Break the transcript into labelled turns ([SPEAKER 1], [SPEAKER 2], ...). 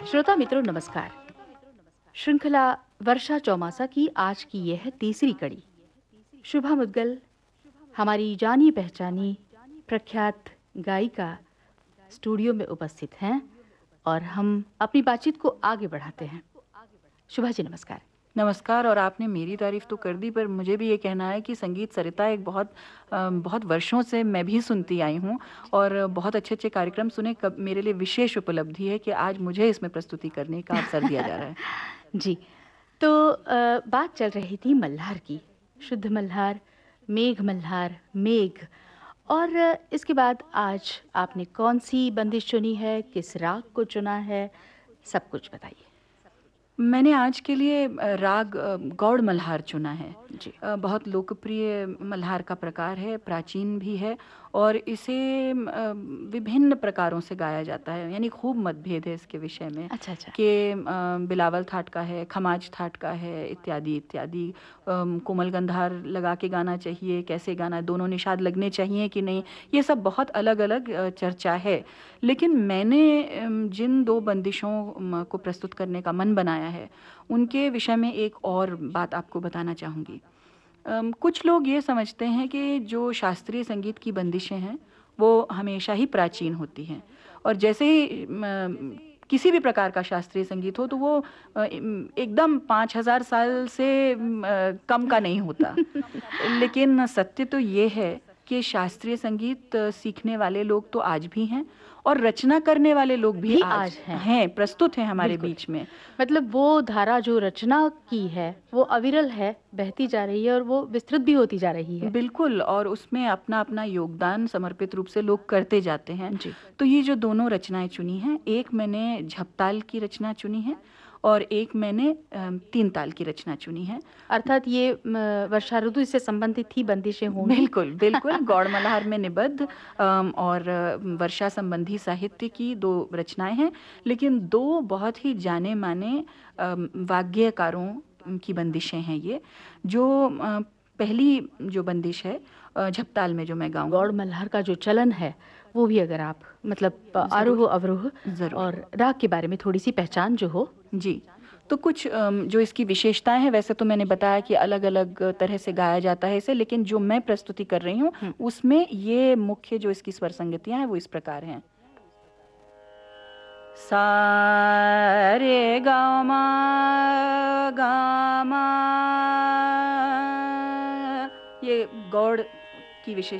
[SPEAKER 1] श्रोता मित्रों नमस्कार। श्रृंखला वर्षा चौमासा की आज की यह है तीसरी कड़ी। शुभा मुद्गल हमारी जानी पहचानी प्रख्यात गायिका स्टूडियो में उपस्थित हैं और हम अपनी बातचीत को आगे बढ़ाते हैं। शुभा जी नमस्कार।
[SPEAKER 2] नमस्कार। और आपने मेरी तारीफ़ तो कर दी, पर मुझे भी ये कहना है कि संगीत सरिता एक बहुत वर्षों से मैं भी सुनती आई हूँ और बहुत अच्छे-अच्छे कार्यक्रम सुने। कब मेरे लिए विशेष उपलब्धि है कि आज मुझे इसमें प्रस्तुति करने का अवसर दिया जा रहा है।
[SPEAKER 1] जी, तो बात चल रही थी मल्हार की। शुद्ध मल्हार, मेघ मल्हार, मेघ और इसके बाद आज आपने कौन-सी बंदिश चुनी है, किस राग को चुना है, सब कुछ बताइए?
[SPEAKER 2] मैंने आज के लिए राग गौड़ मल्हार चुना है।
[SPEAKER 1] जी।
[SPEAKER 2] बहुत लोकप्रिय मल्हार का प्रकार है, प्राचीन भी है और इसे विभिन्न प्रकारों से गाया जाता है, यानी खूब मतभेद है इसके विषय में
[SPEAKER 1] अच्छा, अच्छा।
[SPEAKER 2] कि बिलावल थाट का है, खमाज थाट का है, इत्यादि इत्यादि। कोमल गंधार लगा के गाना चाहिए, कैसे गाना है, दोनों निषाद लगने चाहिए कि नहीं, ये सब बहुत अलग-अलग चर्चा है। लेकिन मैंने जिन 2 बंदिशों को प्रस्तुत करने का मन बनाया है, उनके विषय में एक और बात आपको बताना चाहूँगी। कुछ लोग ये समझते हैं कि जो शास्त्रीय संगीत की बंदिशें हैं, वो हमेशा ही प्राचीन होती हैं और जैसे ही किसी भी प्रकार का शास्त्रीय संगीत हो, तो वो एकदम 5000 साल से कम का नहीं होता। लेकिन सत्य तो ये है कि शास्त्रीय संगीत सीखने वाले लोग तो आज भी हैं और रचना करने वाले लोग भी आज
[SPEAKER 1] आज हैं,
[SPEAKER 2] हैं, प्रस्तुत हैं हमारे
[SPEAKER 1] बिल्कुल।
[SPEAKER 2] बीच में।
[SPEAKER 1] मतलब वो धारा जो रचना की है, वो अविरल है, बहती जा रही है और वो विस्तृत भी होती जा रही है।
[SPEAKER 2] बिल्कुल, और उसमें अपना-अपना योगदान समर्पित रूप से लोग करते जाते हैं।
[SPEAKER 1] जी।
[SPEAKER 2] तो ये जो दोनों रचनाएँ चुनी हैं, एक मैंने झपताल की रचना चुनी है और एक मैंने 3 ताल की रचना चुनी है।
[SPEAKER 1] अर्थात ये वर्षा ऋतु से संबंधित ही बंदिशें होंगी।
[SPEAKER 2] बिल्कुल, बिल्कुल, गौड़ मल्हार में निबद्ध और वर्षा संबंधी साहित्य की 2 रचनाएँ हैं, लेकिन 2 बहुत ही जाने-माने वाग्यकारों की बंदिशें हैं ये, जो पहली जो बंदिश है झपताल में जो मैं
[SPEAKER 1] गौड़
[SPEAKER 2] गाऊँगी।
[SPEAKER 1] मल्हार का जो चलन है, वो भी अगर आप मतलब
[SPEAKER 2] ज़रूर,
[SPEAKER 1] आरोह-अवरोह
[SPEAKER 2] ज़रूर।
[SPEAKER 1] और राग के बारे में थोड़ी-सी पहचान जो हो।
[SPEAKER 2] जी। तो कुछ जो इसकी विशेषताएँ हैं, वैसे तो मैंने बताया कि अलग-अलग तरह से गाया जाता है इसे, लेकिन जो मैं प्रस्तुति कर रही हूँ,
[SPEAKER 1] हुँ।
[SPEAKER 2] उसमें ये मुख्य जो इसकी स्वर संगतियाँ हैं, वो इस प्रकार हैं। सा रे गा मा गा मा, ये गौड़ की विशेष